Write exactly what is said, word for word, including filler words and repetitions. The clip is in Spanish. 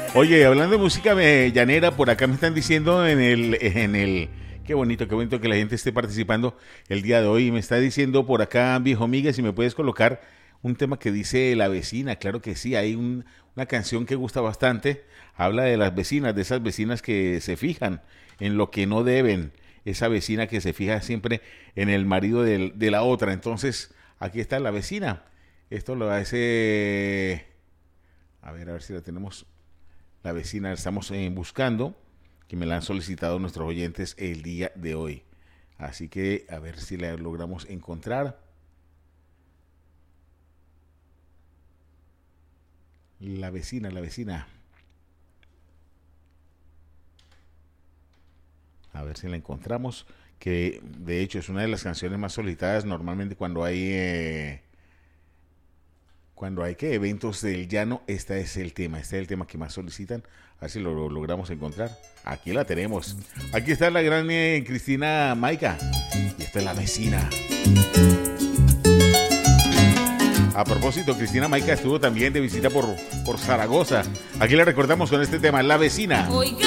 Oye, hablando de música me- llanera, por acá me están diciendo en el, en el, qué bonito, qué bonito que la gente esté participando el día de hoy. Me está diciendo por acá, viejo amiga, si me puedes colocar un tema que dice La Vecina. Claro que sí, hay un- una canción que gusta bastante. Habla de las vecinas, de esas vecinas que se fijan en lo que no deben. Esa vecina que se fija siempre en el marido del- de la otra. Entonces, aquí está La Vecina. Esto lo hace, a ver, a ver si la tenemos. La Vecina, estamos eh, buscando, que me la han solicitado nuestros oyentes el día de hoy. Así que a ver si la logramos encontrar. La Vecina, La Vecina. A ver si la encontramos. Que de hecho es una de las canciones más solicitadas normalmente cuando hay... eh, cuando hay que eventos del llano, este es el tema, este es el tema que más solicitan. A ver si lo, lo logramos encontrar. Aquí la tenemos. Aquí está la gran eh, Cristina Maica. Y esta es La Vecina. A propósito, Cristina Maica estuvo también de visita por, por Zaragoza. Aquí la recordamos con este tema, La Vecina. Oiga.